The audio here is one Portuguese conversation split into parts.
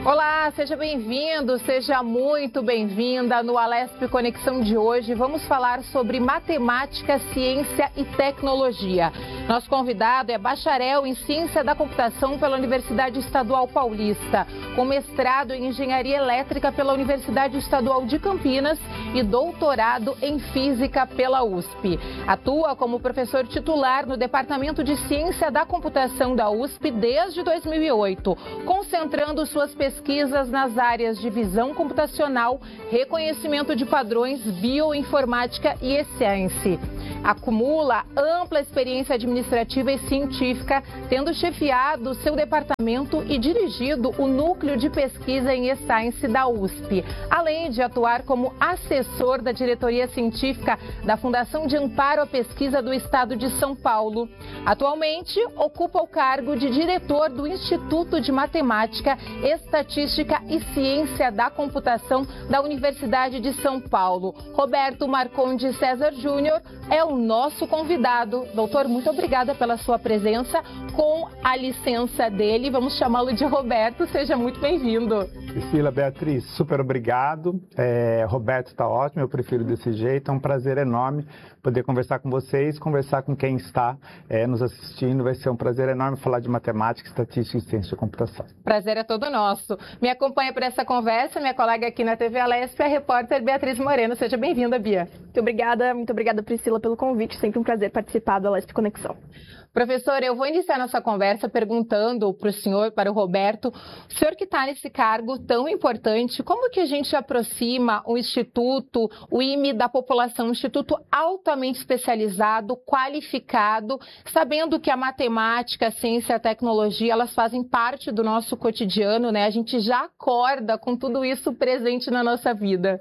Olá, seja bem-vindo, seja muito bem-vinda no Alesp Conexão de hoje. Vamos falar sobre matemática, ciência e tecnologia. Nosso convidado é bacharel em ciência da computação pela Universidade Estadual Paulista, com mestrado em engenharia elétrica pela Universidade Estadual de Campinas e doutorado em física pela USP. Atua como professor titular no Departamento de Ciência da Computação da USP desde 2008, concentrando suas pesquisas nas áreas de visão computacional, reconhecimento de padrões, bioinformática e e-science. Acumula ampla experiência administrativa e científica, tendo chefiado seu departamento e dirigido o núcleo de pesquisa em e-science da USP, além de atuar como assessor da diretoria científica da Fundação de Amparo à Pesquisa do Estado de São Paulo. Atualmente, ocupa o cargo de diretor do Instituto de Matemática, Estatística e Ciência da Computação da Universidade de São Paulo. Roberto Marcondes César Júnior é o nosso convidado. Doutor, muito obrigada pela sua presença. Com a licença dele, vamos chamá-lo de Roberto. Seja muito bem-vindo. Priscila, Beatriz, super obrigado. Roberto está ótimo, eu prefiro desse jeito. É um prazer enorme poder conversar com vocês, conversar com quem está nos assistindo. Vai ser um prazer enorme falar de matemática, estatística e ciência da computação. Prazer é todo nosso. Me acompanha para essa conversa minha colega aqui na TV Alesp, a repórter Beatriz Moreno. Seja bem-vinda, Bia. Muito obrigada, Priscila, pelo convite. Sempre um prazer participar do Alesp Conexão. Professor, eu vou iniciar nossa conversa perguntando para o senhor, para o Roberto, o senhor que está nesse cargo tão importante, como que a gente aproxima o Instituto, o IME da população, um instituto altamente especializado, qualificado, sabendo que a matemática, a ciência, a tecnologia, elas fazem parte do nosso cotidiano, né? A gente já acorda com tudo isso presente na nossa vida.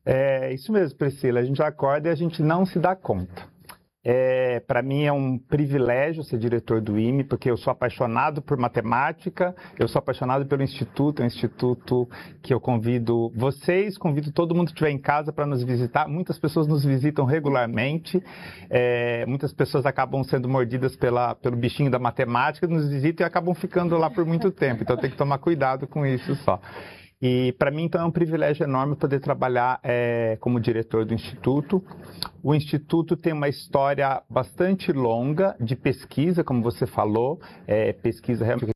É isso mesmo, Priscila, a gente acorda e a gente não se dá conta. Para mim é um privilégio ser diretor do IME, porque eu sou apaixonado por matemática, eu sou apaixonado pelo Instituto, é um instituto que eu convido vocês, convido todo mundo que estiver em casa para nos visitar. Muitas pessoas nos visitam regularmente, muitas pessoas acabam sendo mordidas pelo bichinho da matemática, nos visitam e acabam ficando lá por muito tempo, então tem que tomar cuidado com isso só. E para mim, então, é um privilégio enorme poder trabalhar como diretor do Instituto. O Instituto tem uma história bastante longa de pesquisa, como você falou, pesquisa realmente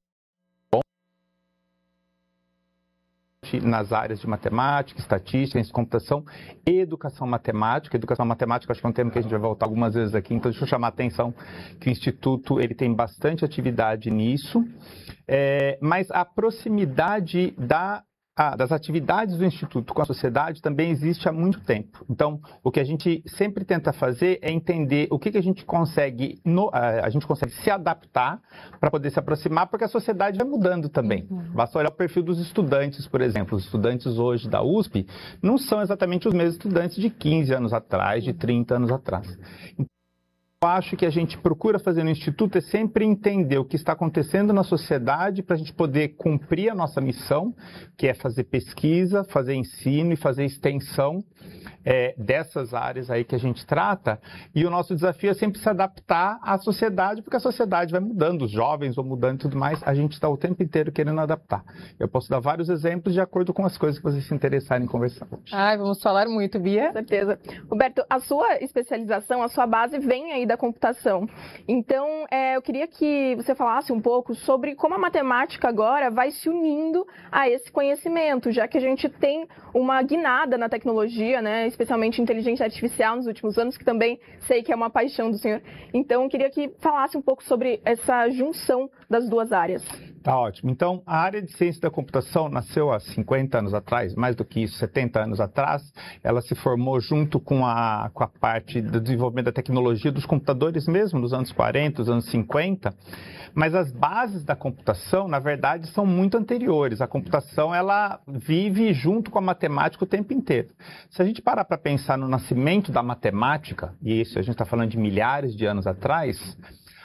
nas áreas de matemática, estatística, ciência de computação e educação matemática. Educação matemática, acho que é um tema que a gente vai voltar algumas vezes aqui, então deixa eu chamar a atenção que o Instituto ele tem bastante atividade nisso, mas a proximidade das atividades do Instituto com a sociedade também existe há muito tempo. Então, o que a gente sempre tenta fazer é entender o que a gente consegue, a gente consegue se adaptar para poder se aproximar, porque a sociedade vai mudando também. Basta olhar o perfil dos estudantes, por exemplo. Os estudantes hoje da USP não são exatamente os mesmos estudantes de 15 anos atrás, de 30 anos atrás. Eu acho que a gente procura fazer no Instituto é sempre entender o que está acontecendo na sociedade para a gente poder cumprir a nossa missão, que é fazer pesquisa, fazer ensino e fazer extensão dessas áreas aí que a gente trata. E o nosso desafio é sempre se adaptar à sociedade, porque a sociedade vai mudando, os jovens vão mudando e tudo mais. A gente está o tempo inteiro querendo adaptar. Eu posso dar vários exemplos de acordo com as coisas que vocês se interessarem em conversar hoje. Vamos falar muito, Bia. Com certeza. Roberto, a sua especialização, a sua base vem aí da computação. Então, eu queria que você falasse um pouco sobre como a matemática agora vai se unindo a esse conhecimento, já que a gente tem uma guinada na tecnologia, né, especialmente inteligência artificial nos últimos anos, que também sei que é uma paixão do senhor. Então, eu queria que falasse um pouco sobre essa junção das duas áreas. Tá ótimo. Então, a área de ciência da computação nasceu há 50 anos atrás, mais do que isso, 70 anos atrás. Ela se formou junto com a parte do desenvolvimento da tecnologia dos computadores mesmo, nos anos 40, nos anos 50. Mas as bases da computação, na verdade, são muito anteriores. A computação, ela vive junto com a matemática o tempo inteiro. Se a gente parar para pensar no nascimento da matemática, e isso a gente está falando de milhares de anos atrás,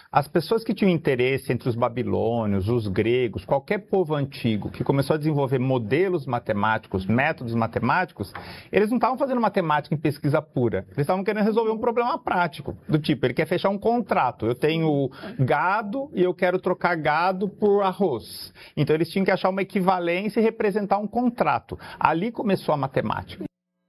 As pessoas que tinham interesse entre os babilônios, os gregos, qualquer povo antigo que começou a desenvolver modelos matemáticos, métodos matemáticos, eles não estavam fazendo matemática em pesquisa pura. Eles estavam querendo resolver um problema prático, do tipo, ele quer fechar um contrato. Eu tenho gado e eu quero trocar gado por arroz. Então eles tinham que achar uma equivalência e representar um contrato. Ali começou a matemática.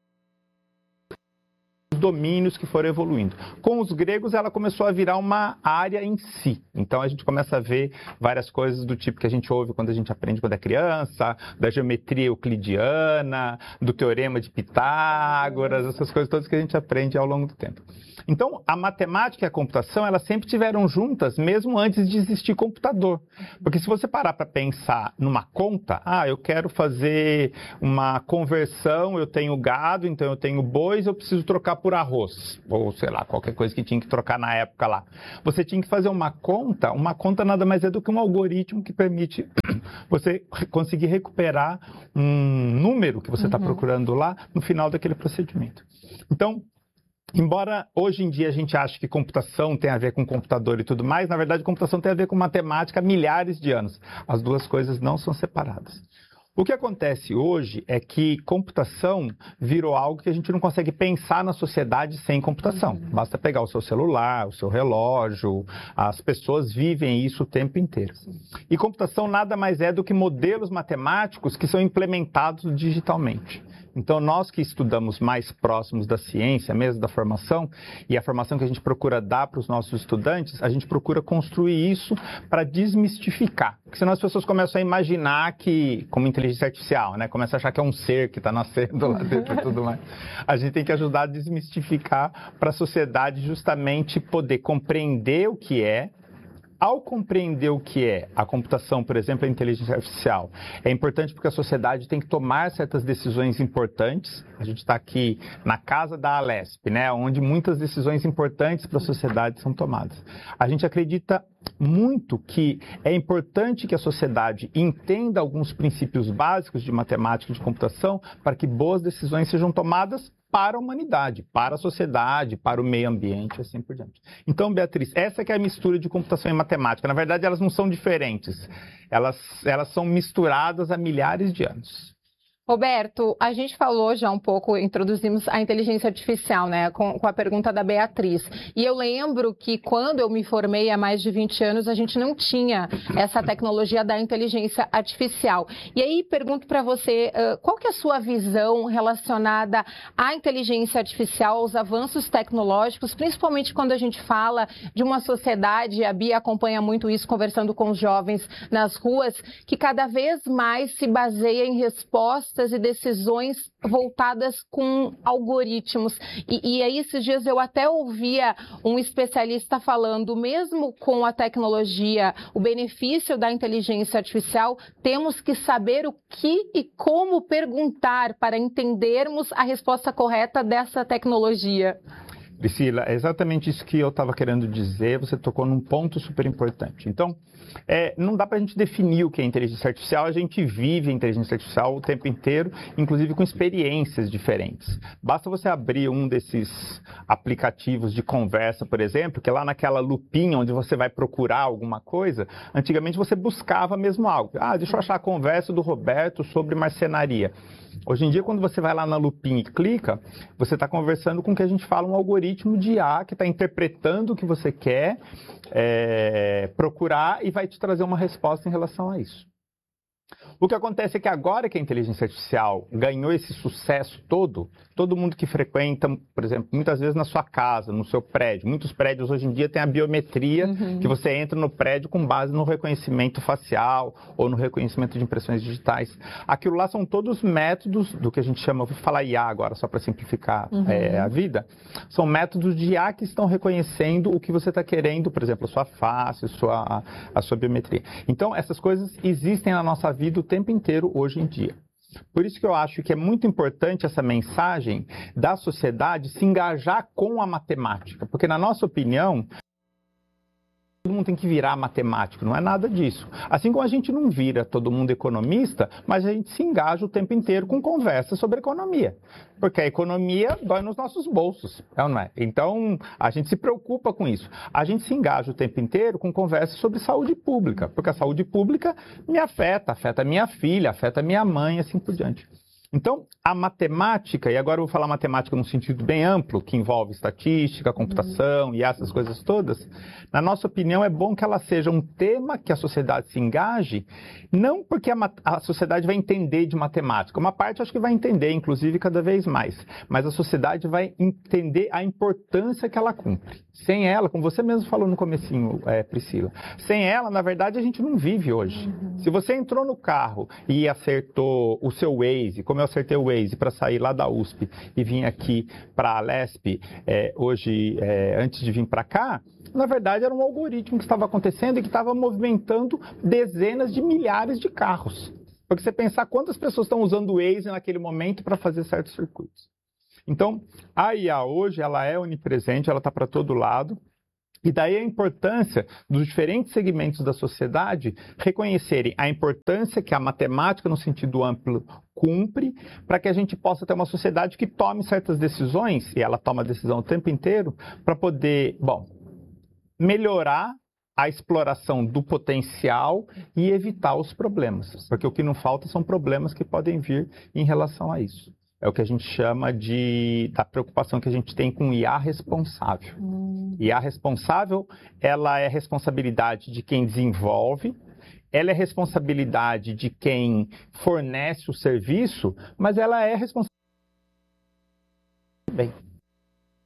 Domínios que foram evoluindo. Com os gregos, ela começou a virar uma área em si. Então, a gente começa a ver várias coisas do tipo que a gente ouve quando a gente aprende quando é criança, da geometria euclidiana, do teorema de Pitágoras, essas coisas todas que a gente aprende ao longo do tempo. Então, a matemática e a computação, elas sempre estiveram juntas, mesmo antes de existir computador. Porque se você parar para pensar numa conta, eu quero fazer uma conversão, eu tenho gado, então eu tenho bois, eu preciso trocar por arroz, ou sei lá, qualquer coisa que tinha que trocar na época lá. Você tinha que fazer uma conta nada mais é do que um algoritmo que permite você conseguir recuperar um número que você está procurando lá no final daquele procedimento. Então, embora hoje em dia a gente ache que computação tem a ver com computador e tudo mais, na verdade computação tem a ver com matemática há milhares de anos. As duas coisas não são separadas. O que acontece hoje é que computação virou algo que a gente não consegue pensar na sociedade sem computação. Basta pegar o seu celular, o seu relógio, as pessoas vivem isso o tempo inteiro. E computação nada mais é do que modelos matemáticos que são implementados digitalmente. Então, nós que estudamos mais próximos da ciência, mesmo da formação, e a formação que a gente procura dar para os nossos estudantes, a gente procura construir isso para desmistificar. Porque senão as pessoas começam a imaginar que, como inteligência artificial, né? Começam a achar que é um ser que está nascendo lá dentro e tudo mais. A gente tem que ajudar a desmistificar para a sociedade justamente poder compreender o que é. Ao compreender o que é a computação, por exemplo, a inteligência artificial, é importante porque a sociedade tem que tomar certas decisões importantes. A gente está aqui na casa da Alesp, né, onde muitas decisões importantes para a sociedade são tomadas. A gente acredita muito que é importante que a sociedade entenda alguns princípios básicos de matemática e de computação para que boas decisões sejam tomadas para a humanidade, para a sociedade, para o meio ambiente, assim por diante. Então, Beatriz, essa que é a mistura de computação e matemática. Na verdade, elas não são diferentes. Elas são misturadas há milhares de anos. Roberto, a gente falou já um pouco, introduzimos a inteligência artificial, né, com a pergunta da Beatriz. E eu lembro que quando eu me formei há mais de 20 anos, a gente não tinha essa tecnologia da inteligência artificial. E aí pergunto para você, qual que é a sua visão relacionada à inteligência artificial, aos avanços tecnológicos, principalmente quando a gente fala de uma sociedade, a Bia acompanha muito isso conversando com os jovens nas ruas, que cada vez mais se baseia em respostas e decisões voltadas com algoritmos. E aí, esses dias, eu até ouvia um especialista falando, mesmo com a tecnologia, o benefício da inteligência artificial, temos que saber o que e como perguntar para entendermos a resposta correta dessa tecnologia. Priscila, é exatamente isso que eu estava querendo dizer, você tocou num ponto super importante. Então, não dá para a gente definir o que é inteligência artificial, a gente vive a inteligência artificial o tempo inteiro, inclusive com experiências diferentes. Basta você abrir um desses aplicativos de conversa, por exemplo, que é lá naquela lupinha onde você vai procurar alguma coisa, antigamente você buscava mesmo algo. Deixa eu achar a conversa do Roberto sobre marcenaria. Hoje em dia, quando você vai lá na lupinha e clica, você está conversando com o que a gente fala um algoritmo de IA que está interpretando o que você quer procurar e vai te trazer uma resposta em relação a isso. O que acontece é que agora que a inteligência artificial ganhou esse sucesso todo mundo que frequenta, por exemplo, muitas vezes na sua casa, no seu prédio, muitos prédios hoje em dia têm a biometria, que você entra no prédio com base no reconhecimento facial ou no reconhecimento de impressões digitais. Aquilo lá são todos métodos do que a gente chama, vou falar IA agora só para simplificar a vida, são métodos de IA que estão reconhecendo o que você está querendo, por exemplo, a sua face, a sua biometria. Então, essas coisas existem na nossa vida o tempo inteiro hoje em dia. Por isso que eu acho que é muito importante essa mensagem da sociedade se engajar com a matemática, porque na nossa opinião, todo mundo tem que virar matemático, não é nada disso. Assim como a gente não vira todo mundo economista, mas a gente se engaja o tempo inteiro com conversas sobre economia. Porque a economia dói nos nossos bolsos, é ou não é? Então, a gente se preocupa com isso. A gente se engaja o tempo inteiro com conversas sobre saúde pública, porque a saúde pública me afeta minha filha, afeta minha mãe, assim por diante. Então, a matemática, e agora eu vou falar matemática num sentido bem amplo, que envolve estatística, computação e essas coisas todas, na nossa opinião é bom que ela seja um tema que a sociedade se engaje, não porque a sociedade vai entender de matemática, uma parte acho que vai entender, inclusive cada vez mais, mas a sociedade vai entender a importância que ela cumpre. Sem ela, como você mesmo falou no comecinho, Priscila, sem ela, na verdade, a gente não vive hoje. Se você entrou no carro e acertou o seu Waze, como eu acertei o Waze para sair lá da USP e vim aqui para a Alesp hoje, antes de vir para cá, na verdade era um algoritmo que estava acontecendo e que estava movimentando dezenas de milhares de carros. Porque você pensar quantas pessoas estão usando o Waze naquele momento para fazer certos circuitos. Então, a IA hoje, ela é onipresente, ela está para todo lado. E daí a importância dos diferentes segmentos da sociedade reconhecerem a importância que a matemática, no sentido amplo, cumpre, para que a gente possa ter uma sociedade que tome certas decisões, e ela toma decisão o tempo inteiro, para poder, melhorar a exploração do potencial e evitar os problemas. Porque o que não falta são problemas que podem vir em relação a isso. É o que a gente chama da preocupação que a gente tem com IA responsável. IA responsável, ela é responsabilidade de quem desenvolve, ela é responsabilidade de quem fornece o serviço, mas ela é responsabilidade. Bem.